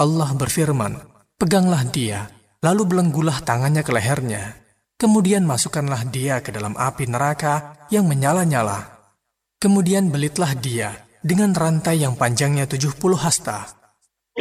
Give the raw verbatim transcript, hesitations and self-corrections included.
Allah berfirman, "Peganglah dia, lalu belenggulah tangannya ke lehernya. Kemudian masukkanlah dia ke dalam api neraka yang menyala-nyala. Kemudian belitlah dia dengan rantai yang panjangnya tujuh puluh hasta.